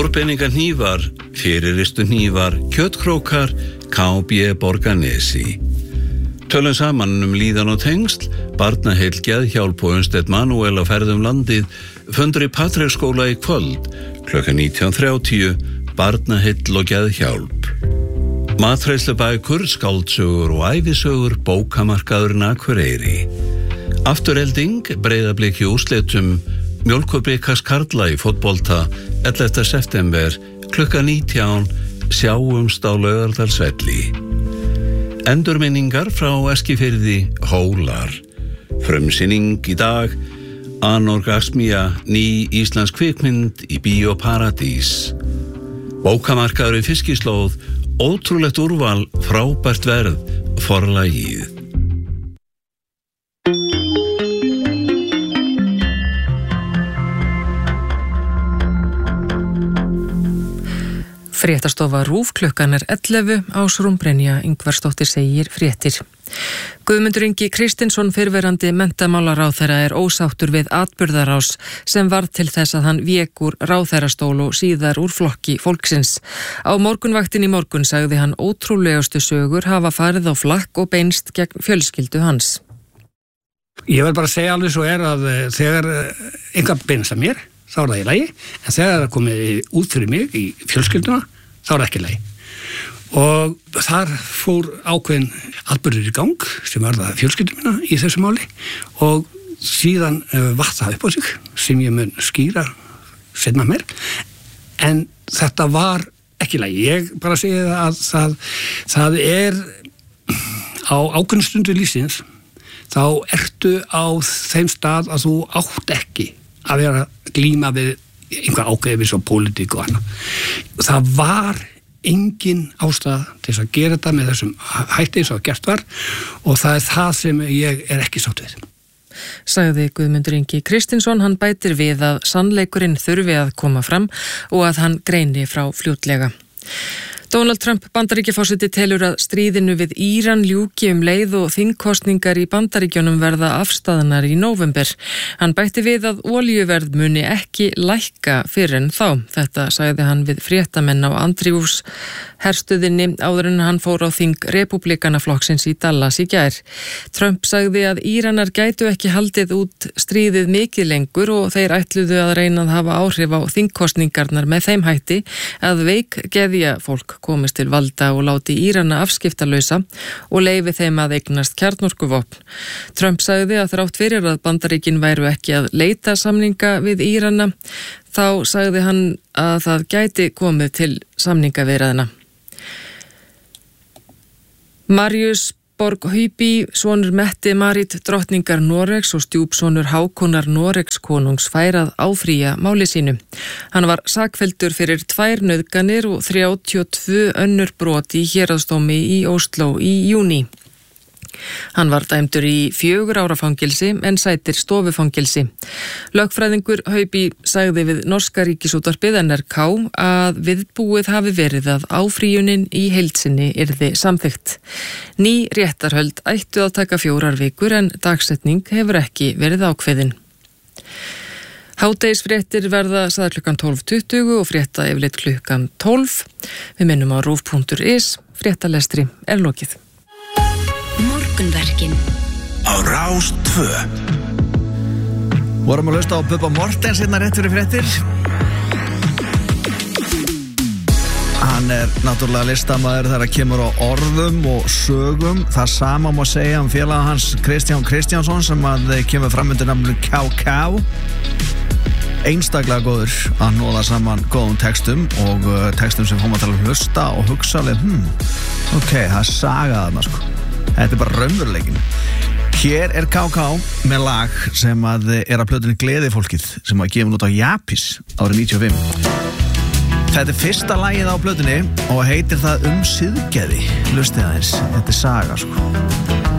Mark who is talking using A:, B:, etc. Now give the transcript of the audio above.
A: Stórpeningar hnífar, fyrirristu hnífar, kjötkrókar, KB Borgarnesi. Tölum saman líðan og tengsl, barnaheill geðhjálp og Unnsteinn Manuel á ferðum landið, fundur í Patreksskóla í kvöld, klukkan 19:30, barnaheill og geðhjálp. Matreiðslubækur, skáldsögur og ævisögur, bókamarkaðurinn Akureyri. Afturelding, Breiðablik í úrslitum, Mjólkurbikas karla í fótbolta, 11. september, klukkan 19, sjáumst á Laugardalsvelli. Endurminningar frá Eskifirði, Hólar. Frumsýning í dag, Anorgasmía, ný íslensk kvikmynd í Bíó Paradís. Bókamarkaður í Fiskislóð, ótrúlegt úrval, frábært verð, Forlagið.
B: Fréttastofa RÚV, klukkan 11, Ásrún Brynja Ingvarsdóttir segir fréttir. Guðmundur Ingi Kristinsson, fyrrverandi menntamálaráðherra, er ósáttur við atburðarás sem varð til þess að hann vék úr ráðherrastól og síðar úr flokki fólksins. Á morgunvaktin í morgun sagði hann ótrúlegustu sögur hafa farið á flakk og beinst gegn fjölskyldu hans.
C: Ég vil bara segja alveg svo að þegar einhver beinst að mér, þá það í lagi, en þegar það komið út fyrir mig í fjölskylduna, þá það ekki í lagi. Og þar fór ákveðin atburður í gang sem var það fjölskylduna í þessu máli og síðan vatt það upp á sig sem ég mun skýra seinna mér, en þetta var ekki í lagi. Ég bara segi að það er á ákveðin stundu lífsins, þá ertu á þeim stað að þú átt ekki að vera glíma við einhver ákveði svo pólitík og annað. Það var engin ástæða til þess að gera þetta með þessum hætti eins og gert var og það er það sem ég er ekki sátt við.
B: Sagði Guðmundur Ingi Kristinsson, hann bætir við að sannleikurinn þurfi að koma fram og að hann greini frá fljótlega. Donald Trump Bandaríkjaforseti telur að stríðinu við Íran ljúki leið og þingkosningar í Bandaríkjunum verða afstaðnar í nóvember. Hann bætti við að olíuverð muni ekki lækka fyrr en þá. Þetta sagði hann við fréttamenn á Andrews herstöðinni áður en hann fór á þing Repúblikanaflokksins í Dallas í gær. Trump sagði að Íranar gætu ekki haldið út stríðið mikið lengur og þeir ætluðu að reyna að hafa áhrif á þingkosningarnar með þeim hætti að veikgeðja fólk komist til valda og láti Írana afskiptalausa og leyfi þeim að eignast kjarnorkuvopn. Trump sagði að þrátt fyrir að Bandaríkin væru ekki að leita samninga við Írana, þá sagði hann að það gæti komið til samningaviðræðna. Marius Borg Haupi, sonur Mette Marit drottningar Noregs og stjúpsonur Hákonar Noregs konungs fær að áfrýja máli sínu. Hann var sakfelldur fyrir 2 nauðganir og 32 önnur brot í héraðsdómi í Ósló í júní. Hann var dæmdur í 4 ára fangelsi en sætir stofufangelsi. Lögfræðingur Haupi sagði við norska ríkisútvarpið NRK að viðbúið hafi verið að áfrýjunin í heild sinni yrði samþykkt. Ný réttarhöld ættu að taka 4 vikur en dagsetning hefur ekki verið ákveðin. Hádegisfréttir verða sagðar klukkan 12:20 og frétta yfirleitt klukkan 12. Við minnum á rúv.is, fréttalestri er lokið.
D: Morgunverkin
E: á Rás 2. Vorum að hlusta á Bubba Mortens hérna rétt fyrir fréttir. Hann er náttúrulega listamaður þegar það kemur á orðum og sögum. Það sama má segja félaga hans Kristján Kristjánsson sem að kemur fram undir nafninu K.K. Einstaklega góður að hnoða saman góðum textum og textum sem fórum að tala hlusta og hugsa alveg, ok, það er saga þarna sko. Þetta er bara raunveruleikin. Hér er K.K. með lag sem að er að plötunni Gleðifólkið sem að gefa út á Japis árið 95. Þetta er fyrsta lagið á plötunni og heitir það Siðgæði. Hlustið aðeins, þetta er saga sko.